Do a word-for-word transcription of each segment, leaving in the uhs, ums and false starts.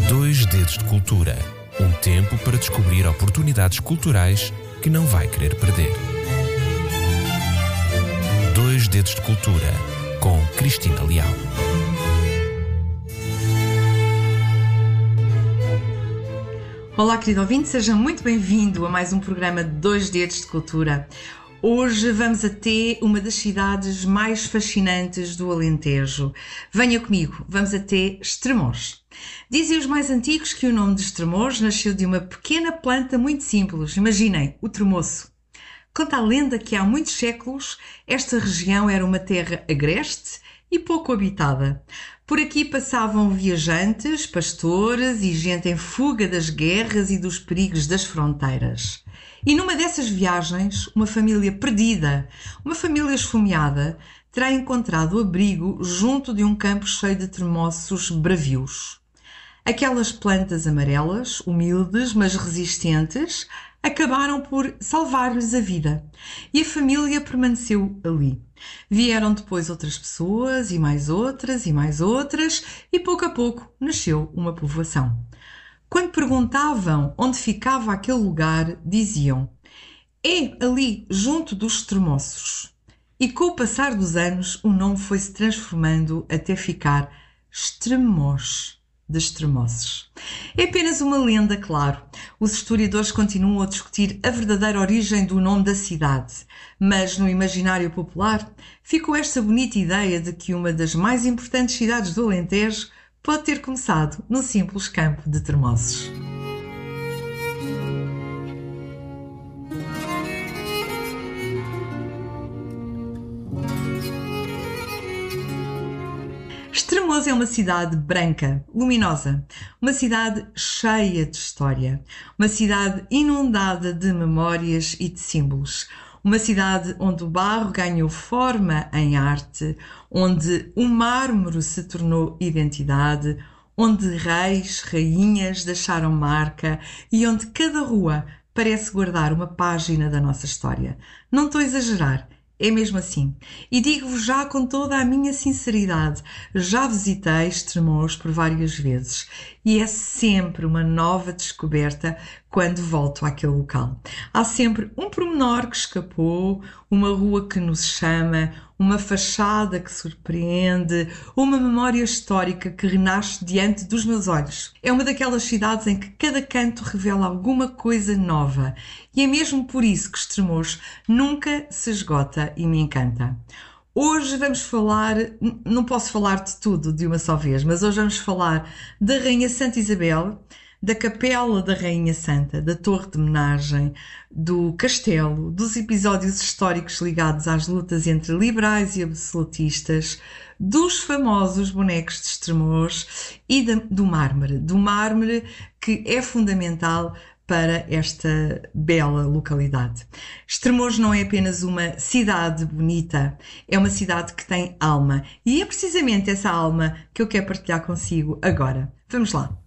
Dois Dedos de Cultura. Um tempo para descobrir oportunidades culturais que não vai querer perder. Dois Dedos de Cultura, com Cristina Leal. Olá, querido ouvinte, seja muito bem-vindo a mais um programa de Dois Dedos de Cultura. Hoje vamos até uma das cidades mais fascinantes do Alentejo. Venha comigo, vamos até Estremoz. Dizem os mais antigos que o nome de Estremoz nasceu de uma pequena planta muito simples. Imaginem, o tremoço. Conta a lenda que há muitos séculos esta região era uma terra agreste e pouco habitada. Por aqui passavam viajantes, pastores e gente em fuga das guerras e dos perigos das fronteiras. E numa dessas viagens, uma família perdida, uma família esfomeada, terá encontrado abrigo junto de um campo cheio de tremoços bravios. Aquelas plantas amarelas, humildes, mas resistentes, acabaram por salvar-lhes a vida. E a família permaneceu ali. Vieram depois outras pessoas, e mais outras, e mais outras, e pouco a pouco nasceu uma povoação. Quando perguntavam onde ficava aquele lugar, diziam: é ali, junto dos Estremoços. E com o passar dos anos, o nome foi-se transformando até ficar Estremoz, de Estremoços. É apenas uma lenda, claro. Os historiadores continuam a discutir a verdadeira origem do nome da cidade, mas no imaginário popular ficou esta bonita ideia de que uma das mais importantes cidades do Alentejo pode ter começado no simples campo de tremoços. Estremoz é uma cidade branca, luminosa, uma cidade cheia de história, uma cidade inundada de memórias e de símbolos, uma cidade onde o barro ganhou forma em arte, onde o mármore se tornou identidade, onde reis, rainhas deixaram marca e onde cada rua parece guardar uma página da nossa história. Não estou a exagerar. É mesmo assim. E digo-vos já com toda a minha sinceridade, já visitei Estremoz por várias vezes e é sempre uma nova descoberta quando volto àquele local. Há sempre um pormenor que escapou, uma rua que nos chama, uma fachada que surpreende, uma memória histórica que renasce diante dos meus olhos. É uma daquelas cidades em que cada canto revela alguma coisa nova e é mesmo por isso que Estremoz nunca se esgota e me encanta. Hoje vamos falar, não posso falar de tudo de uma só vez, mas hoje vamos falar da Rainha Santa Isabel, da Capela da Rainha Santa, da Torre de Homenagem, do Castelo, dos episódios históricos ligados às lutas entre liberais e absolutistas, dos famosos bonecos de Estremoz e de, do mármore, do mármore que é fundamental para esta bela localidade. Estremoz não é apenas uma cidade bonita, é uma cidade que tem alma. E é precisamente essa alma que eu quero partilhar consigo agora. Vamos lá!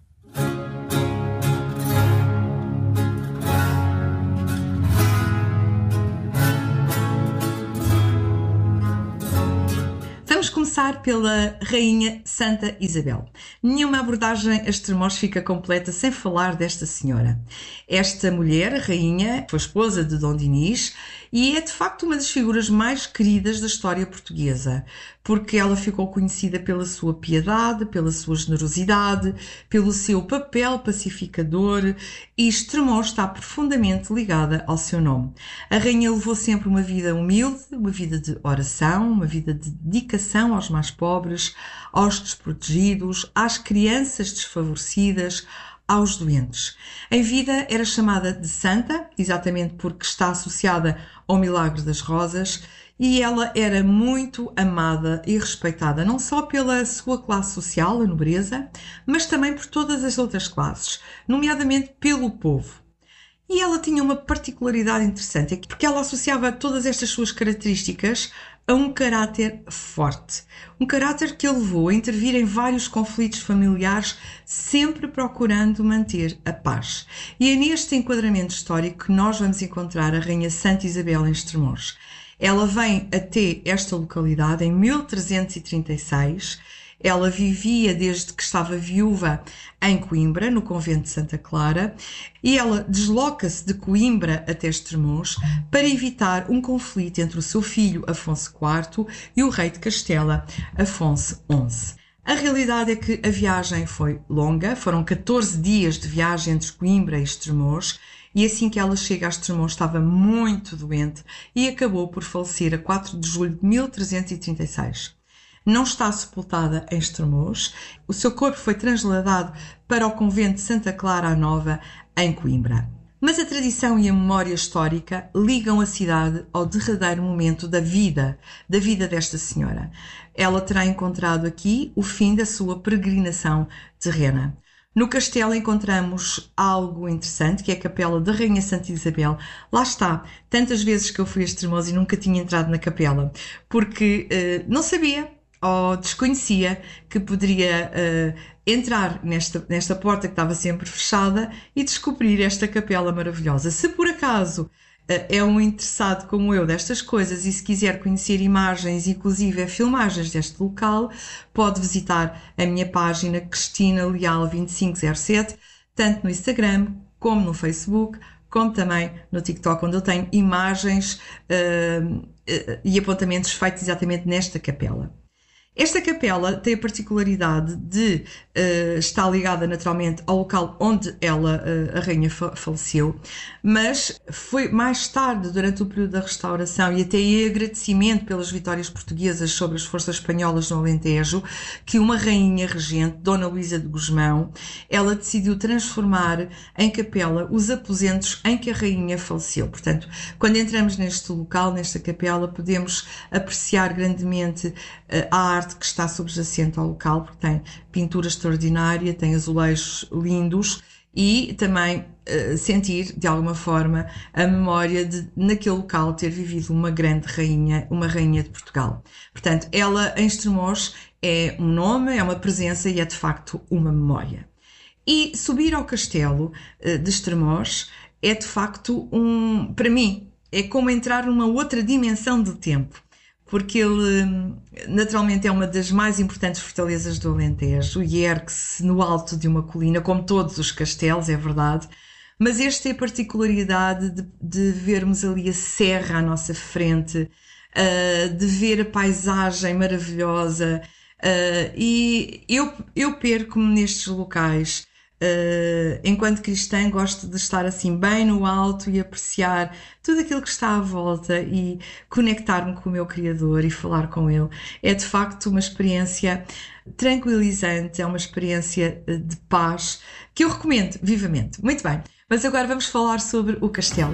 Vamos começar pela Rainha Santa Isabel. Nenhuma abordagem a Estremoz fica completa sem falar desta senhora. Esta mulher, a rainha, foi esposa de Dom Dinis e é de facto uma das figuras mais queridas da história portuguesa, porque ela ficou conhecida pela sua piedade, pela sua generosidade, pelo seu papel pacificador e Estremoz está profundamente ligada ao seu nome. A rainha levou sempre uma vida humilde, uma vida de oração, uma vida de dedicação aos mais pobres, aos desprotegidos, às crianças desfavorecidas, aos doentes. Em vida era chamada de Santa, exatamente porque está associada ao milagre das rosas, e ela era muito amada e respeitada, não só pela sua classe social, a nobreza, mas também por todas as outras classes, nomeadamente pelo povo. E ela tinha uma particularidade interessante, porque ela associava todas estas suas características a um caráter forte. Um caráter que a levou a intervir em vários conflitos familiares, sempre procurando manter a paz. E é neste enquadramento histórico que nós vamos encontrar a Rainha Santa Isabel em Estremoz. Ela vem até esta localidade em mil trezentos e trinta e seis Ela vivia desde que estava viúva em Coimbra, no convento de Santa Clara, e ela desloca-se de Coimbra até Estremoz para evitar um conflito entre o seu filho Afonso quarto e o rei de Castela, Afonso onze. A realidade é que a viagem foi longa, foram catorze dias de viagem entre Coimbra e Estremoz, e assim que ela chega a Estremoz estava muito doente e acabou por falecer a quatro de julho de mil trezentos e trinta e seis. Não está sepultada em Estremoz, o seu corpo foi trasladado para o convento de Santa Clara a Nova, em Coimbra. Mas a tradição e a memória histórica ligam a cidade ao derradeiro momento da vida, da vida desta senhora. Ela terá encontrado aqui o fim da sua peregrinação terrena. No castelo encontramos algo interessante, que é a capela da Rainha Santa Isabel. Lá está, tantas vezes que eu fui a Estremoz e nunca tinha entrado na capela, porque uh, não sabia ou desconhecia que poderia uh, entrar nesta, nesta porta que estava sempre fechada e descobrir esta capela maravilhosa. Se por acaso uh, é um interessado como eu destas coisas e se quiser conhecer imagens, inclusive filmagens deste local, pode visitar a minha página Cristina Leal vinte e cinco zero sete, tanto no Instagram como no Facebook, como também no TikTok, onde eu tenho imagens uh, uh, e apontamentos feitos exatamente nesta capela. Esta capela tem a particularidade de uh, estar ligada naturalmente ao local onde ela, uh, a rainha, fa- faleceu, mas foi mais tarde, durante o período da restauração e até em agradecimento pelas vitórias portuguesas sobre as forças espanholas no Alentejo, que uma rainha regente, Dona Luísa de Gusmão, ela decidiu transformar em capela os aposentos em que a rainha faleceu. Portanto, quando entramos neste local, nesta capela, podemos apreciar grandemente uh, a arte que está subjacente ao local, porque tem pintura extraordinária, tem azulejos lindos e também uh, sentir, de alguma forma, a memória de, naquele local, ter vivido uma grande rainha, uma rainha de Portugal. Portanto, ela em Estremoz é um nome, é uma presença e é, de facto, uma memória. E subir ao castelo uh, de Estremoz é, de facto, um, para mim, é como entrar numa outra dimensão do tempo, porque ele naturalmente é uma das mais importantes fortalezas do Alentejo e ergue-se no alto de uma colina, como todos os castelos, é verdade, mas este tem a particularidade de, de vermos ali a serra à nossa frente, uh, de ver a paisagem maravilhosa, uh, e eu, eu perco-me nestes locais. Uh, enquanto cristã, gosto de estar assim bem no alto e apreciar tudo aquilo que está à volta e conectar-me com o meu Criador e falar com Ele. É de facto uma experiência tranquilizante, é uma experiência de paz que eu recomendo vivamente. Muito bem, mas agora vamos falar sobre o castelo.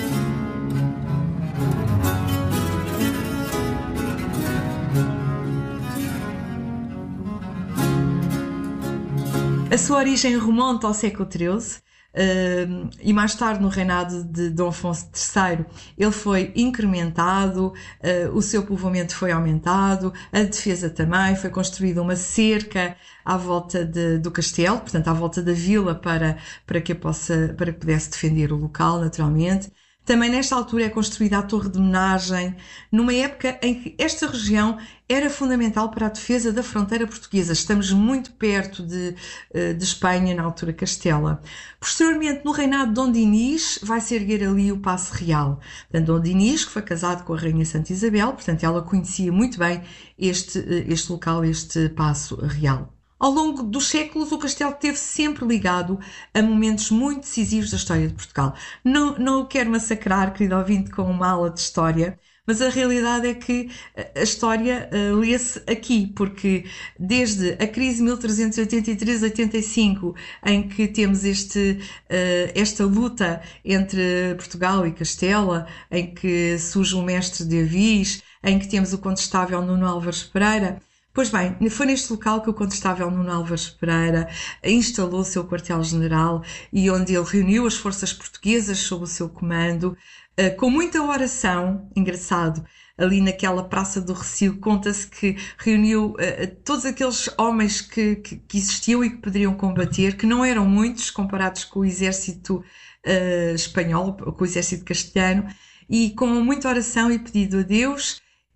A sua origem remonta ao século treze uh, e mais tarde, no reinado de Dom Afonso terceiro, ele foi incrementado, uh, o seu povoamento foi aumentado, a defesa também, foi construída uma cerca à volta de, do castelo, portanto à volta da vila para, para, que possa, para que pudesse defender o local, naturalmente. Também nesta altura é construída a Torre de Homenagem, numa época em que esta região era fundamental para a defesa da fronteira portuguesa. Estamos muito perto de, de Espanha, na altura Castela. Posteriormente, no reinado de Dom Dinis, vai-se erguer ali o Paço Real. Portanto, Dom Dinis, que foi casado com a Rainha Santa Isabel, portanto, ela conhecia muito bem este, este local, este Paço Real. Ao longo dos séculos, o castelo esteve sempre ligado a momentos muito decisivos da história de Portugal. Não, não o quero massacrar, querido ouvinte, com uma aula de história, mas a realidade é que a história uh, lê-se aqui, porque desde a crise de mil trezentos e oitenta e três a oitenta e cinco, em que temos este, uh, esta luta entre Portugal e Castela, em que surge o mestre de Avis, em que temos o condestável Nuno Álvares Pereira. Pois bem, foi neste local que o condestável Nuno Álvares Pereira instalou o seu quartel-general e onde ele reuniu as forças portuguesas sob o seu comando, com muita oração. Engraçado, ali naquela Praça do Recio, conta-se que reuniu uh, todos aqueles homens que, que, que existiam e que poderiam combater, que não eram muitos comparados com o exército uh, espanhol, com o exército castelhano, e com muita oração e pedido a Deus,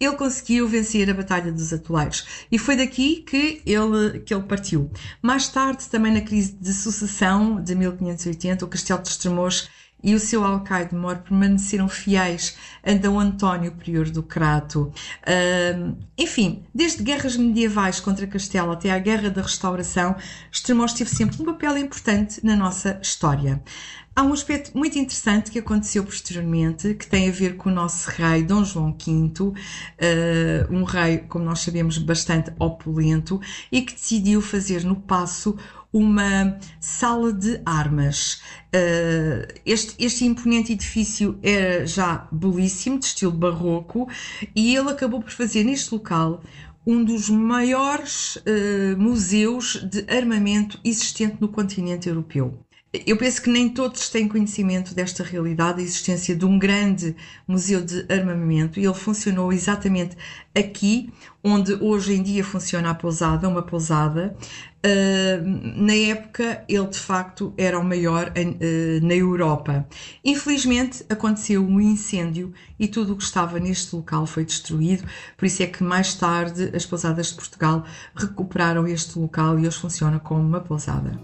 ele conseguiu vencer a Batalha dos Atoleiros e foi daqui que ele, que ele partiu. Mais tarde, também na crise de sucessão de mil quinhentos e oitenta, o Castelo de Estremoz e o seu alcaide-mor permaneceram fiéis a Dom António, prior do Crato. Uh, enfim, desde guerras medievais contra Castelo até à Guerra da Restauração, Estremoz teve sempre um papel importante na nossa história. Há um aspecto muito interessante que aconteceu posteriormente, que tem a ver com o nosso rei Dom João quinto, uh, um rei, como nós sabemos, bastante opulento, e que decidiu fazer no Paço uma sala de armas. Uh, este, este imponente edifício era já belíssimo, de estilo barroco, e ele acabou por fazer neste local um dos maiores uh, museus de armamento existente no continente europeu. Eu penso que nem todos têm conhecimento desta realidade, a existência de um grande museu de armamento, e ele funcionou exatamente aqui, onde hoje em dia funciona a pousada, uma pousada. Uh, na época, ele de facto era o maior uh, na Europa. Infelizmente, aconteceu um incêndio e tudo o que estava neste local foi destruído, por isso é que mais tarde as pousadas de Portugal recuperaram este local e hoje funciona como uma pousada.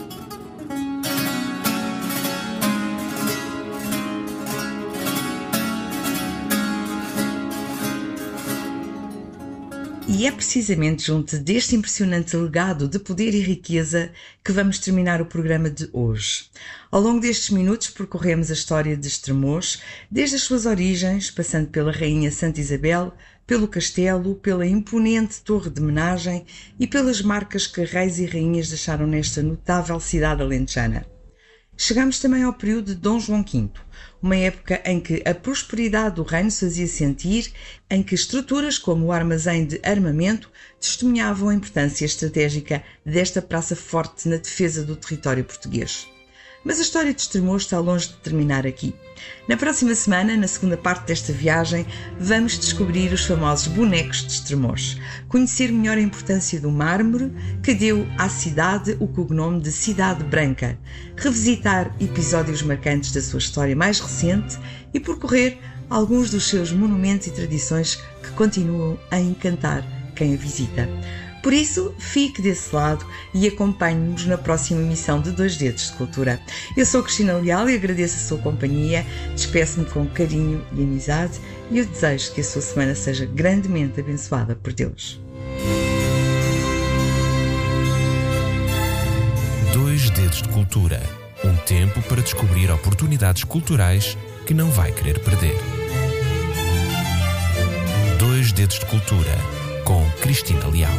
E é precisamente junto deste impressionante legado de poder e riqueza que vamos terminar o programa de hoje. Ao longo destes minutos percorremos a história de Estremoz, desde as suas origens, passando pela Rainha Santa Isabel, pelo castelo, pela imponente torre de homenagem e pelas marcas que reis e rainhas deixaram nesta notável cidade alentejana. Chegamos também ao período de Dom João quinto, uma época em que a prosperidade do reino se fazia sentir, em que estruturas como o armazém de armamento testemunhavam a importância estratégica desta praça forte na defesa do território português. Mas a história de Estremoz está longe de terminar aqui. Na próxima semana, na segunda parte desta viagem, vamos descobrir os famosos bonecos de Estremoz, conhecer melhor a importância do mármore que deu à cidade o cognome de Cidade Branca, revisitar episódios marcantes da sua história mais recente e percorrer alguns dos seus monumentos e tradições que continuam a encantar quem a visita. Por isso, fique desse lado e acompanhe-nos na próxima emissão de Dois Dedos de Cultura. Eu sou Cristina Leal e agradeço a sua companhia, despeço-me com carinho e amizade e eu desejo que a sua semana seja grandemente abençoada por Deus. Dois Dedos de Cultura. Um tempo para descobrir oportunidades culturais que não vai querer perder. Dois Dedos de Cultura, com Cristina Leal.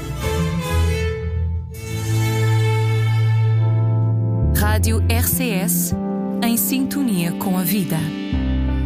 Rádio R C S, em sintonia com a vida.